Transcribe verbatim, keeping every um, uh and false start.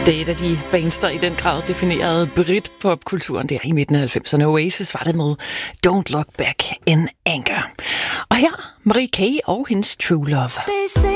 Det er et af de bands, der i den grad definerede Brit-popkulturen der i midten af halvfemserne. Oasis var det med Don't Look Back in Anger. Og her Marie K. og hendes True Love.